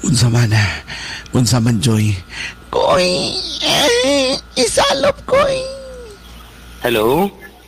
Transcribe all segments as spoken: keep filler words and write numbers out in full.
Unsa man, unsa man, Joy. Koy, eh, isalop, koy. Hello?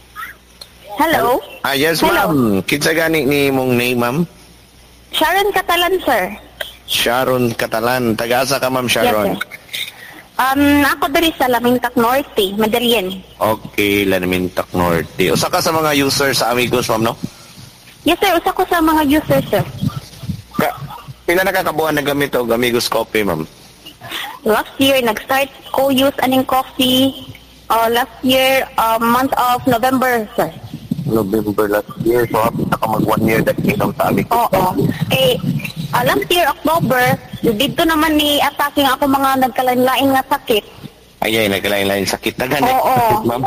Hello? Ah, yes, Hello. ma'am. Kinsa gani ni mong name, ma'am? Sharon Catalan, sir. Sharon Catalan. Taga-asa ka, ma'am Sharon? Yes, sir. Um, ako dari sa Lamintac Norte, Medellin. Okay, Lamintac Norte. Usa ka sa mga users sa Amigos, ma'am, no? Yes, sir. Usa ko sa mga users, sir. Ka, pila nakakabuhan na gamit o Amigos Coffee, ma'am? Last year, nag-start ko use aning coffee. Uh, last year, uh, month of November, sir. November last year. So, hapit na ka mag one year that inom sa Amigos. Oo. Eh, uh, last year, October, dito naman ni attacking ako mga nagkalain-lain nga sakit. Ay, ay, nagkalain-lain sakit na gani. Oo. Sakit, ma'am.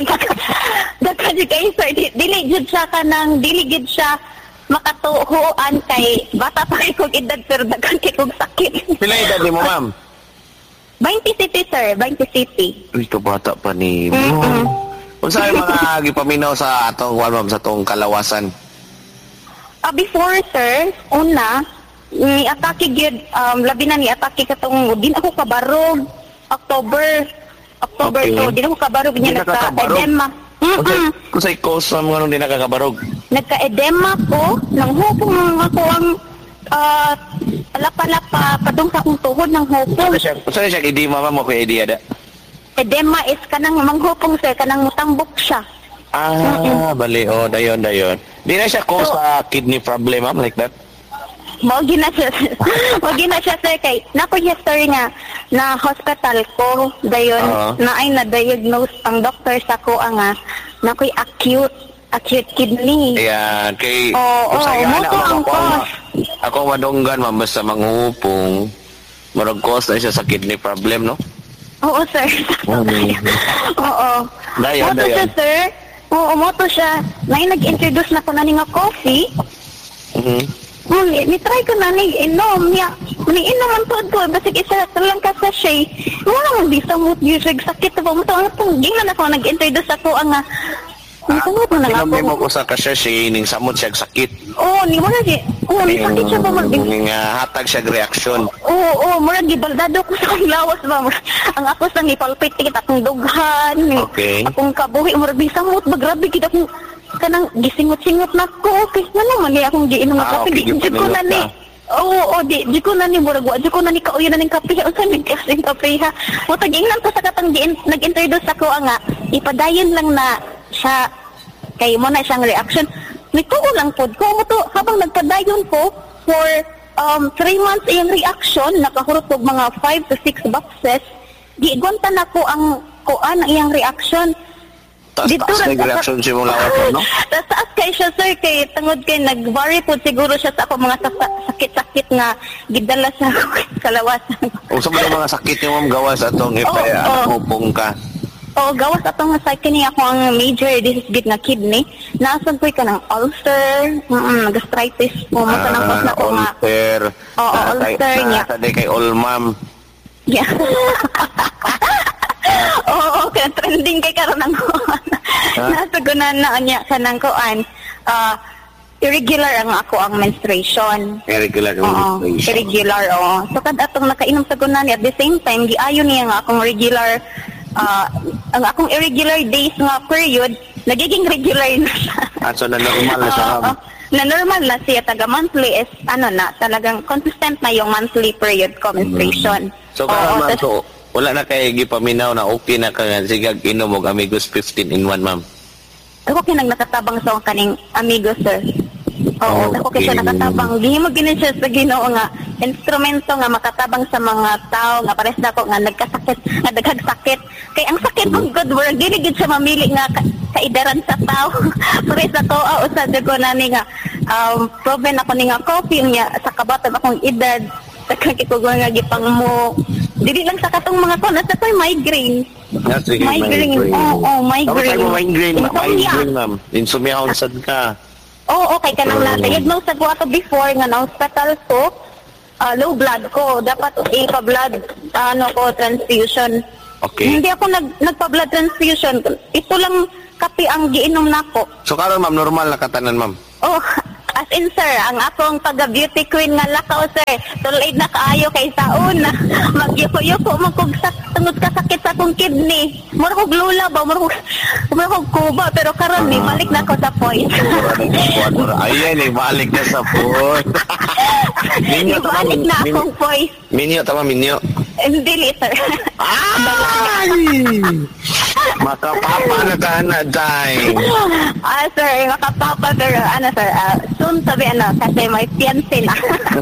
Kasi kayo, sir, di- diligid siya ka ng, diligid siya makatuhuan kay bata pa kay kong edad, pero dagan kay kong sakit. Pila edad ni mo, ma'am? twenty city, sir. twenty city. Uy, ito bata pa ni mo. Mm-mm. Kung saan yung mga gipaminaw sa atong, well, ma'am, sa atong kalawasan? Uh, before, sir, una, ni atake gyud um labi na ni atake katong din ako kabarog October October Okay. to din ako kabarog Di niya na ka kabarog? nagka-edema. Mm-mm. Kung sa'y cause, ma'am, nga nung di nakakabarog? Nagka-edema ko nang hupong ako ang uh, palapa-lapa padung sa akong tuhod ng hupong. Kung saan, kung saan siya, hindi mama mo kung idea da? Edema is kanang manghupong, sir, kanang mutambok siya. Ah, bali, oh, dayon, dayon. Di na siya cause So- sa kidney problem, ma'am, like that? Mao gina siya. Mao gina siya, sir, kay nako history nga na hospital ko dayon Oo. na ay na diagnose ang doctor sa ko nga nakoy acute acute kidney. Ayan, kay... Oo, kung sa'yo, oo, anak, muto ma'am, ang ako, cause. ako ang madunggan, ma'am, basta manghupong, marag cause na siya sa kidney problem, no? Oo, sir. Oo. Dayon, Moto siya, dayon. sir. Oo, moto siya. Nay nag-introduce na ko na ni nga coffee. Mhm. Oh, ni, ni try ko na ni inom niya. Ni inom ang pod ko basig isa lang ka sa shay. Wala man di sa mood usag sakit pa mo to ang tungging na ako nag-introduce ako ang nga. Ni tungod na lang Inom mo ako. ko sa kasya siya, ining samot siya sakit. Oh, ni wala di. Oh, ni sakit siya pa mag. Ning uh, hatag siya reaction. Oo, oo, mura gibaldado ko sa akong lawas ba. Ang ako sa ngipalpitik akong dughan. ni- Okay. Akong kabuhi mura bisamot magrabe gid akong kanang gisingot-singot na ko. Okay, ano man ni akong giinom nga Ah, kape. okay, Di di ko gipaningot na ni. na. Oo, oo, di, di ko na ni mura wa di ko na ni kauyan na ning kape. Unsa ni kasing kape ha? Mutag ingnan ko sa katang gi- nag-introduce ako ang nga ipadayon lang na siya kay mo na siyang reaction. Nituo lang pod ko mo to habang nagpadayon ko for um three months iyang reaction nakahurot og mga five to six boxes. Gigonta na ko ang kuan ang iyang reaction. Taas, Dito taas ra- na reaction siya mong lawas, no? Tapos taas kay siya, sir, kay tungod kay nag-vary po siguro siya sa ako mga sa- sakit-sakit nga gidala sa kalawasan. O sa mga mga sakit yung ma'am gawas atong Oo, ipaya, oo. upong ka. O gawas atong sa kini ako ang major disease gid nga kidney. Naasan ko'y ka ng ulcer, mm, gastritis, po mo ka ng Ah, na ko nga. ulcer. Oo, Na- ulcer na- niya. Sa di kay Olmam. Yeah. Oo, kaya trending kay karon ang kuan. Nasa gunan na niya kanang kuan. Ah, irregular ang ako ang menstruation. Irregular Oo, menstruation. irregular, oo. So, kad atong nakainom sa gunan at the same time, giayon niya nga akong regular, ah, ang akong irregular days nga period, nagiging regular na siya. Ah, so na normal na siya, Oo, ma'am. na normal na siya, taga monthly is, ano na, talagang consistent na yung monthly period ko menstruation. So, Oo, karon ma'am, tas- so, wala na kay gipaminaw na okay na ka nga sigag inom og Amigos fifteen in one, ma'am. Ako kinang nakatabang sa kaning amigo, sir. Oo, Okay. ako kaya siya nakatabang. Gihimo gini siya sa Ginoo nga instrumento nga makatabang sa mga tao nga pares na ako nga nagkasakit, nga daghang sakit. Kay ang sakit ng God word, dili gid siya mamili nga ka, kaidaran sa tao. Pares ako ah, usa jud ko nani nga um proven ako ni nga coffee niya sa kabatag akong edad. Sakakikugo nga gipang mo. Dili lang sa katong mga ko, nasa ko'y migraine. Yeah, sige, Migraine. Oo, oo, migraine. Tapos mo migraine, ma- Insomnia. migraine, ma'am. Insomnia sad ka. Oo, okay ka nang na-diagnose sa ko ato before nga na hospital ko. ah, low blood ko. Dapat ipa-blood ano ko transfusion. Okay. Hindi ako nag nagpa-blood transfusion. Ito lang kape ang giinom nako. So karon ma'am, normal na katanan, ma'am. Oh, As in, sir, ang akong taga-beauty queen nga lakaw, sir. Tulad na kaayo kay saon. Magyuko-yuko, magkugsak, tungod ka sakit sa akong kidney. Mura kong lula ba? Mura kong, mura kong kuba. Pero karon ni balik na ako sa point. Ayan, eh, balik na sa point. Minyo, tama, Balik na min- akong point. Minyo, tama, minyo. Hindi, sir. Ay! Makapapa na ka na, day. Ah, sir, makapapa, pero ano, sir, ah, soon sabi, ano, kasi may fiancé na.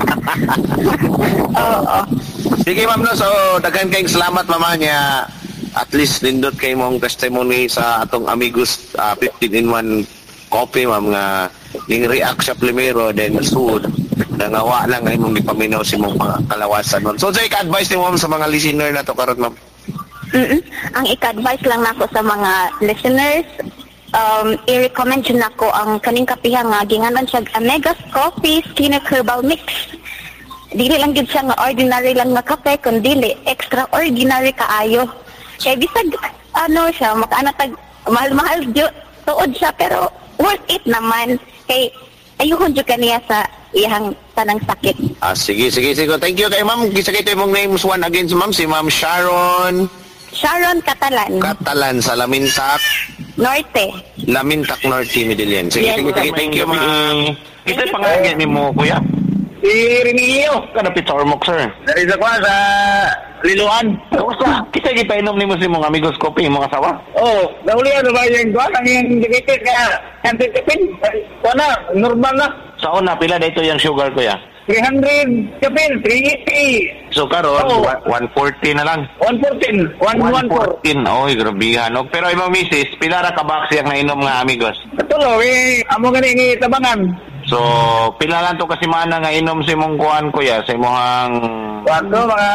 Oo. Sige, ma'am, no, so, daghan kayong salamat, mama niya. At least, nindot kayo mong testimony sa atong amigos uh, fifteen in one coffee, ma'am, nga ning react siya primero, then soon, nangawa lang ay mong ipaminaw si mong kalawasan, ma'am. So, say, ka-advise ni ma'am sa mga listener na to karon, ma'am. Mm-mm. Ang ika-advise lang nako sa mga listeners, um, i-recommend yun nako ang kaning kapiha nga ginganan siya Amegas Coffee Skinner Herbal Mix. Dili lang gid siya nga ordinary lang nga kape, kundi extraordinary kaayo. Kaya bisag ano siya, makaanatag mahal-mahal jud tuod siya, pero worth it naman. Kay ayuhon jud kaniya sa iyang tanang sakit. Ah, sige, sige, sige. Thank you kay ma'am. Gisa kayo mong names one again si ma'am, si ma'am Sharon Sharon Catalan, Catalan sa Lamintak, Norte. Lamintak Norte, Medellin. Sige, Yes, sige, sige. Thank you, ma'am. Kita pangalan ni mo, kuya. Si Remigio. Kada pitormok, sir. Dari sa kwa sa Liluan. Kamusta? Kita gipainom ni mo si mong amigos kopi, mga sawa. Oh, nauli ano ba yung kwa? Ang yung dikitit kaya anti-tipin. Kwa na, normal na. Sa una, pila dito yung sugar, kuya. three hundred kapil, three eighty. So, karon, Oo. one forty na lang. one fourteen. one fourteen. Oy, grabihan. Og, pero ibang misis, pila ra ka box yung nainom nga amigos. Katulo, eh, amo gani ni tabangan. So, pila lang to kasi mana nga inom si mong kuan, kuya, sa imong Wato, mga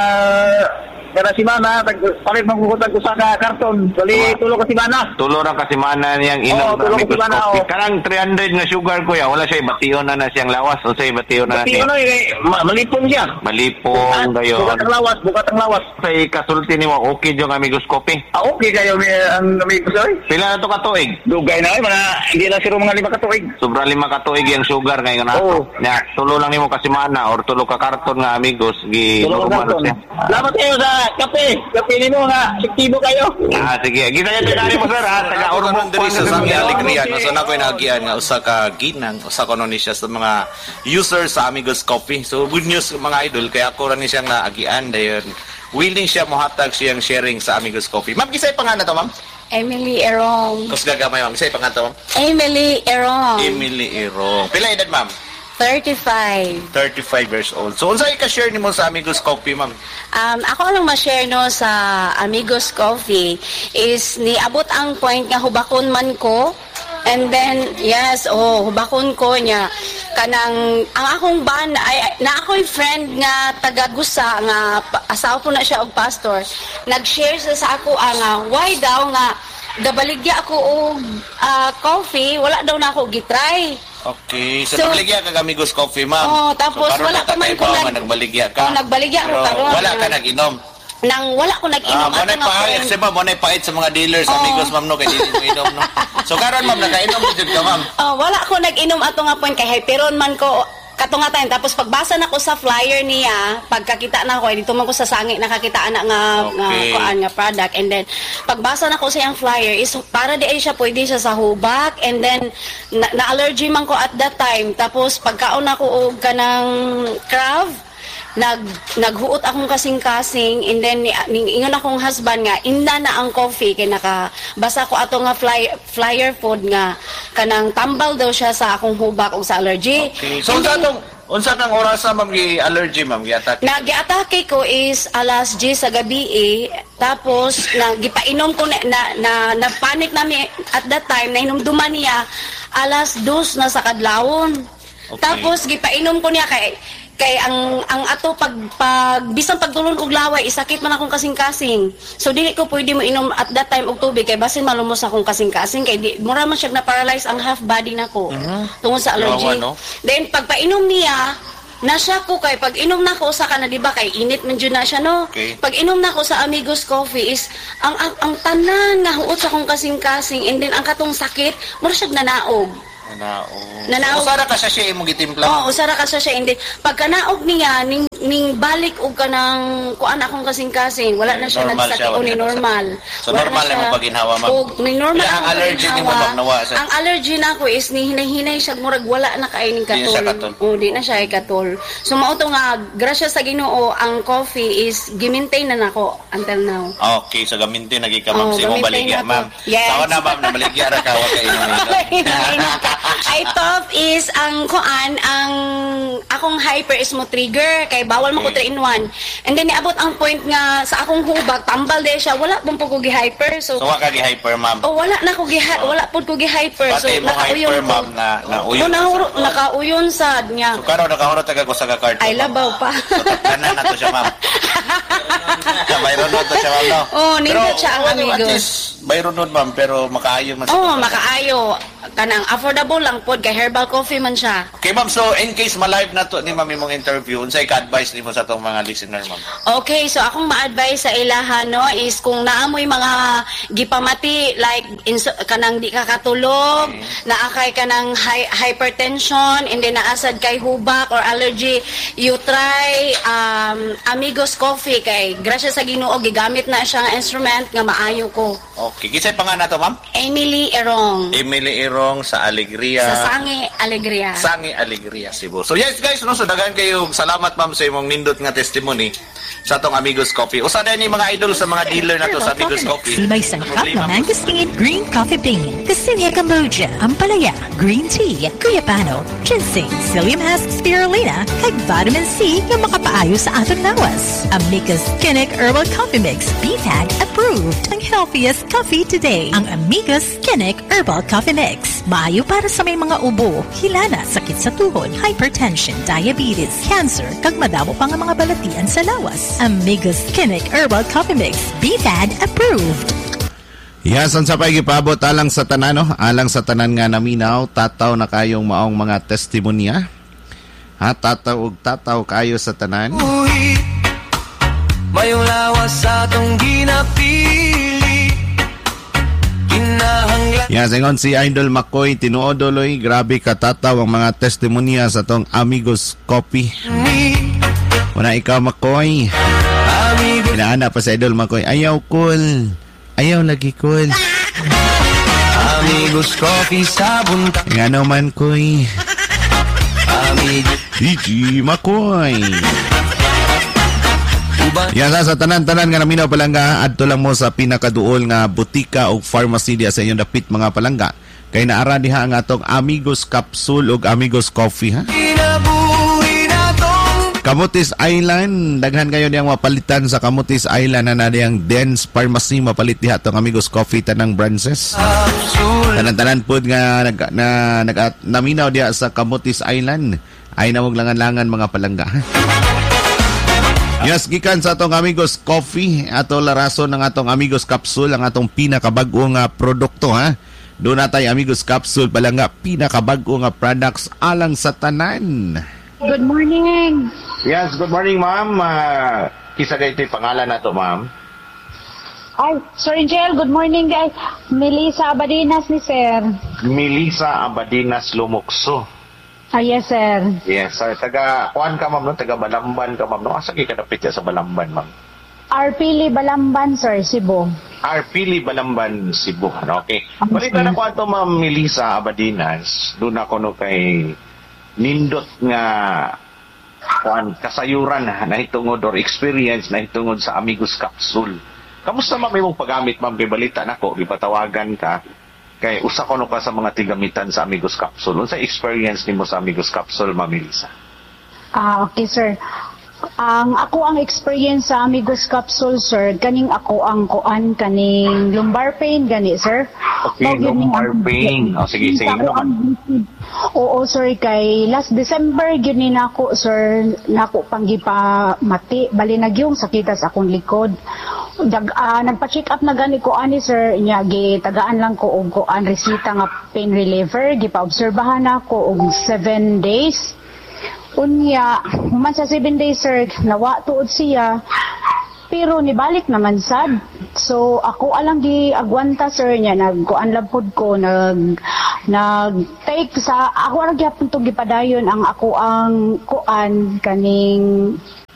kada si Mana, palit magkukutag ko sa karton. Kali, tulo ka si Mana. tulo ra kasi mana niyang Oo, inom tulo nga kasi amigos mana, coffee. oo. Kanang three hundred nga sugar, kuya, wala siya bation na na siyang lawas o siya bation na na Kasi siya. ano, eh, ma- malipong siya. Malipong gayon. Bukat ang lawas, bukat ang lawas. Sa kasulti ni mo, okay yung amigos coffee. Ah, okay kayo, may, ang amigos ay. Pila na to katuig? Dugay na ay, mana, hindi na siro mga lima katuig. Sobra lima katuig yung sugar ngayon na. Oo. Nya, tulo lang nimo kasi mana or tulo ka karton nga amigos gi Tulong normal karton. siya. Salamat kayo sa kape. Kape ni mo nga, siktibo kayo. Ah, sige. Kita niyo tinari mo sir ha. Taga Ako Ormoc naman diri sa Kwan, Sami Ormoc. Alegria no so nakoy naagian nga usa ka ginang usa ko ni siya sa mga users sa Amigos Coffee. So good news mga idol kaya ako ra ni siyang naagian dayon willing siya mohatag siyang sharing sa Amigos Coffee. Ma'am kisay pangalan to ma'am? Emily Erong. Kus gagamay ma'am kisay pangalan to ma'am? Emily Erong. Emily Irong. Pila edad ma'am? thirty-five. thirty-five years old. So unsay ka share nimo sa Amigos Coffee ma'am? Um, ako lang ma-share no sa Amigos Coffee is niabot ang point nga hubakon man ko. And then, yes, oh, hubakon ko niya. Kanang, ang akong ban, ay, na ako'y friend nga taga-gusa, nga pa- asawa po na siya og pastor, nag-share sa sa ako, ah, nga, why daw nga, gabaligya ako og ah, coffee, wala daw na ako gitry. Okay. So, So, nagbaligya ka Amigos Coffee ma'am. Oo, tapos so, wala pa man ko nag- nga nagbaligya ka. Oo, nagbaligya ako Pero karon. wala ka nag-inom. Nang wala ko Ah, nag-inom mo na nga pahit, friend. kasi ma'am, mo na pahit sa mga dealers, Oo. amigos, ma'am, no, kaya hindi mo inom, no. So, karon ma'am, nakainom mo dyan ka, ma'am. Oh, wala ko nag-inom ato nga point kay hyperon man ko katungatan tapos pagbasa na ko sa flyer niya pagkakita na ko dito man ko sa sangi nakakita na nga nga Okay. kuan nga product and then pagbasa na ko sa iyang flyer is para di ay siya pwede siya sa hubak and then na, na allergy man ko at that time tapos pagkaon ako og kanang Krav nag naghuot akong kasing-kasing and then ni, ni, ingon akong husband nga inda na ang coffee kay naka basa ko ato nga fly, flyer food nga kanang tambal daw siya sa akong hubak ug sa allergy. Okay. So, And unsa then, tong, unsa kang oras sa ma'am, gi-allergy, ma'am, gi-attack? Nag-atake ko is alas diyes sa gabi eh. Tapos nagipainom ko na na, na, na panic nami at that time na hinumduman niya alas dos na sa kadlawon. Okay. Tapos gipainom ko niya kay kay ang ang ato pag pag bisan pagtulon og laway isakit man akong kasing-kasing. So dili ko pwede mo inom at that time og tubig kay basin malumos akong kasing-kasing kay di mura man siya na paralyze ang half body nako tungod sa allergy. Yawa, no? Then pagpainom niya nasya ko kay pag inom na ko sa kana di ba kay init man jud na siya no. Okay. Pag inom na ko sa Amigos Coffee is ang ang, ang tanan nga huot sa akong kasing-kasing and then ang katong sakit mura siya nanaog. Nanaog. Nanaog. Usara ka siya siya imong gitimpla. Oo, usara ka siya siya. Hindi. Pagka naog niya, ning, ning balik og ka ng kuan akong kasing-kasing, wala na siya Normal nagsaki siya, o ni wala na normal. So, normal na mo pag-inhawa, ma'am? Og ni normal Kaya ang akong allergy ni pag-inhawa. Ma'am Nawa, sir? Ang allergy na ako is ni hinay-hinay siya murag wala na kay ning Di na katol. siya katol. Oo, di na siya ay katol. So mao to nga grasya sa Ginoo ang coffee is gi-maintain na nako until now. Okay, so gaminti naging ka, ma'am. Oh, Sa imong gaminti baligya, na to. ma'am. Yes. Sa na, ma'am, na baligya ra ka, wag ka inom. Ay top is ang kuan ang akong hyper is mo trigger kay bawal mo ko three in one. And then niabot ang point nga sa akong hubag tambal de siya wala pong ko gi-hyper. So So, wag ka gi-hyper, ma'am. oh, wala na ko gi wala pud ko gi-hyper. So Pati mo nakauyon hyper, ko. ma'am, na nauyon. Oh, nahuro- nakauyon sad niya. So, karo, nakahurot taga ko sa kakarto. Ay labaw pa. So, tanan na to siya, ma'am. Sa mayroon nun to siya, ma'am, no? Oh, nindot siya ang well, amigo. At least, mayroon nun, ma'am, pero makaayo man. sa Oh, kakarto. makaayo. Kanang affordable lang pod kay herbal coffee man siya. Okay, ma'am, so in case ma-live na to ni ma'am imong interview, unsay ka-advise nimo sa tong mga listener, ma'am? Okay, so akong ma-advise sa ilaha no is kung naamoy mga gipamati like inso, kanang di ka katulog, Okay. naakay kanang hi- hypertension, hindi naasad kay hubak or allergy, you try um, Amigos Coffee kay grasya sa Ginoo gigamit na siya nga instrument nga maayo ko. Okay, kisay pangalan na to, ma'am? Emily Erong Emily Irong sa Alegria. sa Sangi Alegria. Sangi Alegria, Cebu. So yes guys, no, so daghan kayo salamat ma'am sa imong nindot nga testimony sa tong Amigos Coffee. Usa na ni mga idol sa mga dealer na to sa Amigos Coffee. Si may sangkap Problema, na mangosteen green coffee bean, Cassinia Cambodia, Ampalaya, green tea, Guyapano, ginseng, psyllium husk spirulina, kag vitamin C nga makapaayo sa atong lawas. Amicus Kinnick Herbal Coffee Mix, B P A G approved. Ang healthiest coffee today. Ang Amicus Kinnick Herbal Coffee Mix. Maayo para sa may mga ubo, hilana, sakit sa tuhod, hypertension, diabetes, cancer, kag madamo pa nga mga balatian sa lawas. Amigos Kinnick Herbal Coffee Mix, B P A G approved. Yes, ang sapay gipabot alang sa tanan, no? Alang sa tanan nga naminaw, tataw na kayong maong mga testimonya. Ha, tataw ug tataw kayo sa tanan. Uy, mayong lawas sa atong ginapili. Kinahanglan Yes, ingon si Idol Makoy, tinuodoloy, grabe katataw ang mga testimonya sa tong Amigos Coffee. ni Una ikaw, Makoy. Amigo Inaana pa sa Idol Makoy, ayaw cool. Ayaw lagi cool. Amigos Coffee sa buntag. Nga naman, Koy. Amigo Gigi Makoy. Uban Yan sa tanan-tanan nga naminaw palangga, adto lang mo sa pinakaduol nga butika o pharmacy diya sa inyong dapit mga palangga. Kay naara diha ang atong Amigos Capsule ug Amigos Coffee, ha? kinabuhi na tong Camotes Island, daghan kayo niyang mapalitan sa Camotes Island na na diyang Dens Pharmacy, mapalit diha atong Amigos Coffee tanang branches. capsule. Tanan-tanan pod nga nag, na, nag, naminaw diha sa Camotes Island ay nawag langan-langan mga palangga, ha? Yes, gikan sa atong Amigos Coffee, ato larason ng atong Amigos Capsule, ang atong pinakabag-o nga produkto, ha? Doon natay Amigos Capsule pala nga pinakabag-o nga products alang sa tanan. Good morning. Yes, good morning, ma'am. Uh, kisa kayo ito'y pangalan na to, ma'am. Ay, Sir Angel, good morning guys. Melissa Abadinas ni Sir. Melissa Abadinas Lumukso. Ah, yes, sir. Yes, sir. Taga, kuhan ka, ma'am, no? Taga Balamban ka, ma'am, no? Asa kayo kadapit siya sa Balamban, ma'am? Arpili Balamban, Sir, Cebu. Arpili Balamban, Cebu. Ano, okay. Balita na ko ato, ma'am Melissa Abadinas. Doon ako no kay nindot nga kuan kasayuran na hitungod or experience na hitungod sa Amigos Capsule. Kamusta ma'am imong paggamit, ma'am? Kay balita nako, gipatawagan ka kay usa ko no ka sa mga tigamitan sa Amigos Capsule. Unsa experience nimo sa Amigos Capsule, ma'am Melissa? Ah, okay, sir. Ang ako ang experience sa Amigos Capsule, sir, kaning ako ang kuan kaning lumbar pain gani, sir. Okay, Mao gyud ning- lumbar pain. O, sige, sige, Ako ano ang- Oo, sir, kay last December gyud ni nako, sir, nako panggipa mati, bali nagyong sakita sa akong likod. Dag, ah, nagpa-check up na gani ko ani, sir, nya gi tagaan lang ko og kuan resita nga pain reliever, gipa-obserbahan ako og seven days. Unya, human sa seven days, sir, nawa tuod siya. Pero nibalik naman sad. So ako alang gi agwanta, sir, nya nagkuan lang pod ko nag nag-take sa ako ra gyapon to gipadayon ang ako ang kuan kaning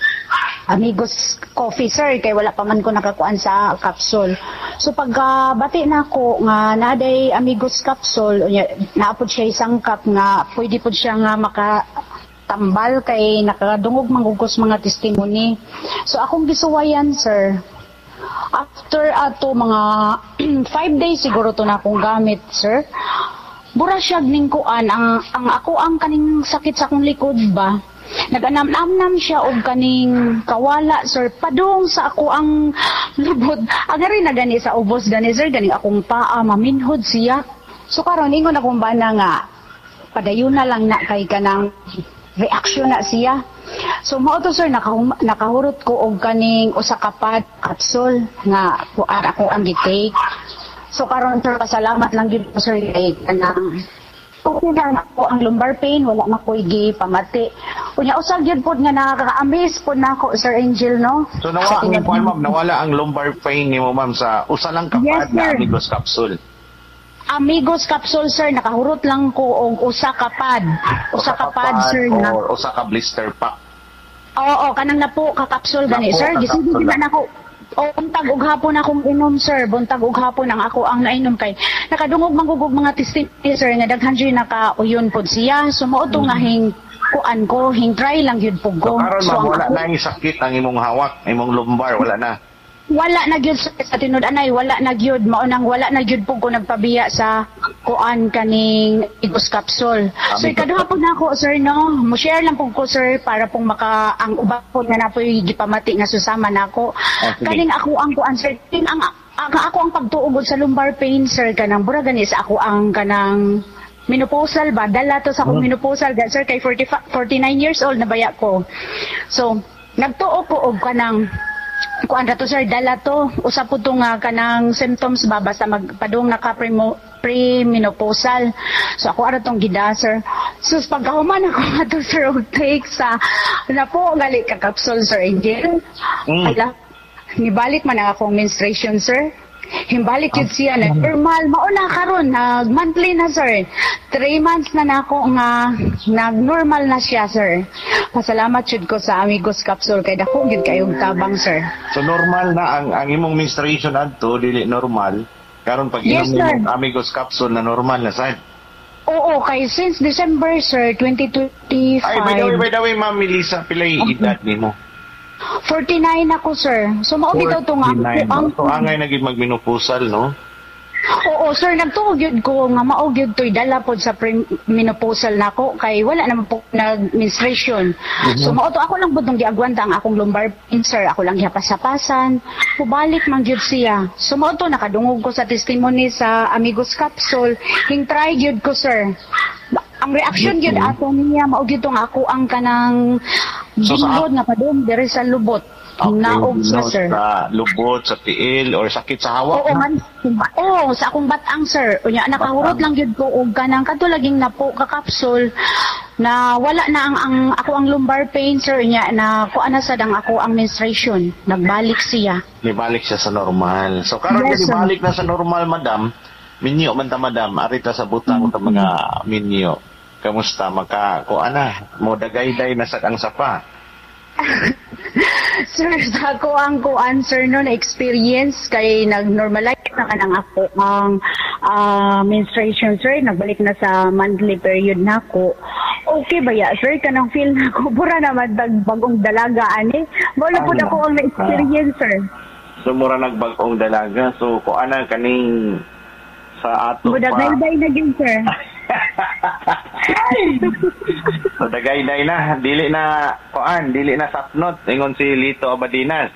Amigos Coffee sir kay wala pa man ko nakakuan sa capsule. So pag uh, bati na ako nga naday Amigos capsule unya naapod siya isang cup nga pwede pud siya nga maka tambal kay nakadungog manggugos mga testimony. So akong gisuwayan sir. After ato mga five days siguro to na akong gamit sir. Bura siya ning kuan ang ang ako ang kaning sakit sa akong likod ba. Naganam-namnam siya og kaning kawala sir padung sa ako ang lubot agari na gani sa ubos gani sir gani akong paa maminhod siya so karon ingon akong bana nga padayon na lang na kay kanang reaction na siya so mao to sir naka, nakahurot ko og kaning usa ka pad capsule nga kuan ako ang gitake so karon sir pasalamat lang gid ko sir kay kanang okay na ako ang lumbar pain wala na ko'y gipamati unya usag yun po nga nakaka-amaze po na ako Sir Angel no so nawala ang kuan ma'am nawala ang lumbar pain ni mo ma'am sa usa lang kapad yes, na Amigos capsule Amigos capsule sir nakahurot lang ko og usa ka pad usa ka pad sir na or usa ka blister pack oo kanang napo ka capsule gani sir gisige na nako o buntag og hapon akong inom sir buntag og hapon ang ako ang nainom kay nakadungog manggugog mga testimony sir nga daghan jud nakauyon pod siya sumuot mm. nga hing kuan ko hing try lang gyud pug ko so karon so, wala na yung sakit ang imong hawak imong lumbar wala na wala na gyud sa tinud-anay wala na gyud mao nang wala na gyud pug ko nagpabiya sa kuan kaning Amigos capsule so ikaduha po na ako sir no mo share lang pug ko sir para pong maka ang uba po nga napoy gipamati nga susama nako okay. Kaning ako ang kuan sir tin ang, ang ako ang pagtuog sa lumbar pain sir kanang bura gani sa ako ang kanang menopausal ba dala to sa akong menopausal sir kay forty, forty-nine years old na baya ko so nagtuo ko og kanang kuan ra to sir dala to usa po to nga kanang symptoms ba basta magpadung naka pre-menopausal so ako ara tong gida sir so pagkahuman ako ato sir og take sa na po gali ka capsule sir Angel mm. ala nibalik man ang akong menstruation sir himbalik yun siya na normal mauna karon nag monthly na sir three months na nako nga nag normal na siya sir pasalamat jud ko sa Amigos capsule kay dako gyud kayong tabang sir so normal na ang ang imong menstruation adto dili normal karon pag yes, inom mo Amigos capsule na normal na sad oo kay since December sir twenty twenty-five ay by the way by the way ma'am Melissa pilay okay. Edad nimo forty-nine ako sir so mao bitaw to nga ang so angay nagid magmenopausal no oo sir nagtuog yun ko nga mao gyud toy dala pod sa menopausal nako kay wala naman po nag menstruation mm-hmm. so mao to ako lang pud giagwanta ang akong lumbar pain sir ako lang gihapas-hapasan pubalik man gyud siya so mao to nakadungog ko sa testimony sa Amigos capsule hing try gyud ko sir ang reaction gyud ato niya mao gyud tong ako ang kanang bingod nga padung diri sa lubot okay, naog siya sir sa lubot sa tiil or sakit sa hawak oo man oo sa akong batang sir unya nakahurot lang gyud ko og kanang kadto laging napo ka capsule na wala na ang, ang ako ang lumbar pain sir unya na kuan na sad ang ako ang menstruation nagbalik siya nibalik siya sa normal so karon yes, nibalik na sa normal madam minyo man ta madam arita sa butang mm-hmm. ta mga minyo kamusta maka kuan na mo dagayday na sa ang sapa sir sa ko ang kuan sir no na experience kay nag-normalize na kanang ako ang uh, menstruation sir nagbalik na sa monthly period nako okay ba ya sir kanang feel nako bura naman dag bagong dalaga ani wala pud ako ang experience sir so mura nagbag-ong dalaga so kuan na kaning sa ato pa dagayday na gyud sir so dagayday na dili na kuan dili na sapnot ingon si Lito Abadinas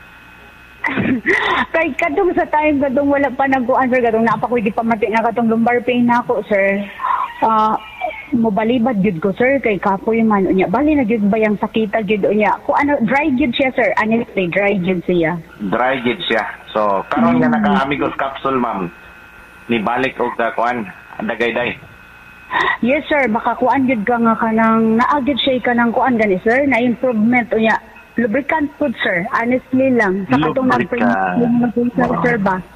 kay kadung sa time kadung wala pa nagkuan sir kadung napakoy di pamati nga katong lumbar pain nako sir uh, mobalibad gyud ko sir kay kapoy man unya bali na gyud bayang sakita gyud unya ko ano dry gyud siya sir ano dry gyud siya dry gyud siya so karon nga mm. naka Amigos capsule ma'am ni balik og ta kuan dagayday yes sir makakuan gyud ka nga kanang naagid siya kanang kuan gani sir na improvement unya lubricant food sir honestly lang sa katong nag-sir ba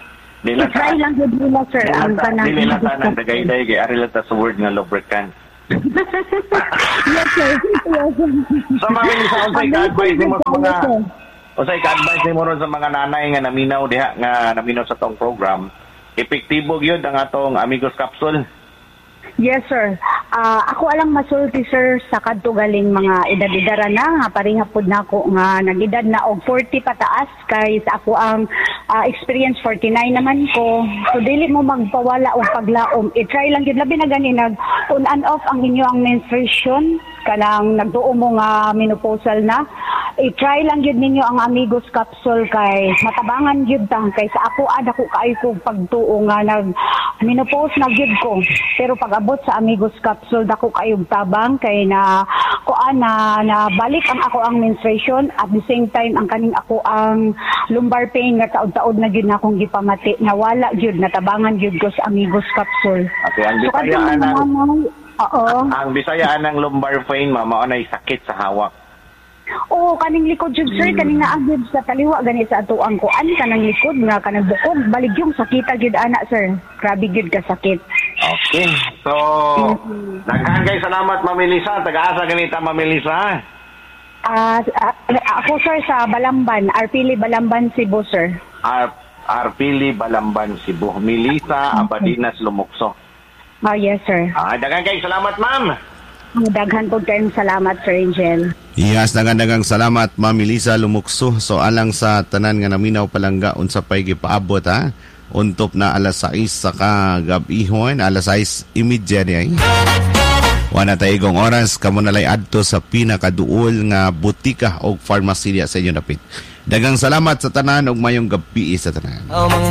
Dila I-try lang yun nila, sir. Ang kanang Dili lang tanang dagay-dagay kay ari lang ta sa word nga lubricant. Yes, sir. Yes, sir. So mami sa unsay ka-advise nimo sa mga unsay ka-advise nimo ron sa mga nanay nga naminaw diha nga naminaw sa tong program, epektibo gyud ang atong Amigos Capsule. Yes, sir. Ah, ako alang masulti, sir, sa kadto galing mga edad-edara na nga pareha pud nako nga nagedad na og forty pataas kay sa ako ang ah, experience forty-nine naman ko. So dili mo magpawala og paglaom. I-try lang gyud labi na gani nag on and off ang inyo ang menstruation kanang nagduo mo nga menopausal na. I-try lang gyud ninyo ang Amigos Capsule kay matabangan gyud ta kay sa ako ad ako kaayo kog pagtuo nga nag menopause na gyud ko. Pero pag abot sa Amigos Capsule dako kayog tabang kay na kuan na, na balik ang ako ang menstruation at the same time ang kaning ako ang lumbar pain nga taod-taod na gyud na akong gipamati nawala gyud natabangan gyud ko sa Amigos Capsule. Okay, ang So, kadto Bisayaan mga ng mamay- Oo. ang Bisayaan ng lumbar pain mama anay sakit sa hawak. Oo, kaning likod jud sir, kaning naagid sa taliwa gani sa atuang kuan kanang likod nga kanang bukog baligyong sakita gyud ana sir. Grabe gyud ka sakit. Okay. So, daghan kay salamat Ma'am Melissa. Taga-asa ganita Ma'am Melissa. Ah, ah, ako sir sa Balamban, Arpili Balamban, Cebu sir. Ar Arpili Balamban, Cebu. Melissa Abadinas Lumukso. Ah, yes sir. Ah, daghan kay salamat Ma'am. Daghan po kayong salamat Sir Angel. Yes, dagang salamat Ma'am Elisa Lumukso. So alang sa tanan nga naminaw palangga unsa pay gipaabot ha. Untop na alas sais sa kagabihon, alas sais imidya niya. Wana tayong oras kamo nalay adto sa pinakaduol nga butika o pharmacy sa inyo dapit. Dagang salamat sa tanan ug mayong gabi sa tanan.